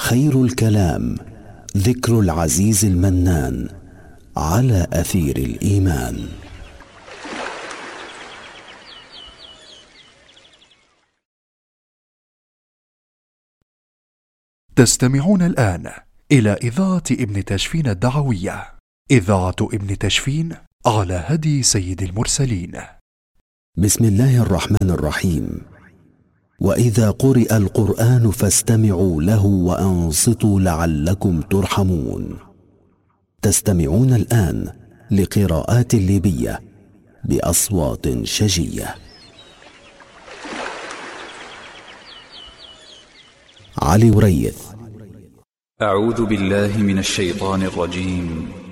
خير الكلام ذكر العزيز المنان على أثير الإيمان. تستمعون الآن إلى إذاعة ابن تشفين الدعوية، إذاعة ابن تشفين على هدي سيد المرسلين. بسم الله الرحمن الرحيم. وإذا قرئ القرآن فاستمعوا له وأنصتوا لعلكم ترحمون. تستمعون الآن لقراءات ليبية بأصوات شجية. علي وريث. أعوذ بالله من الشيطان الرجيم.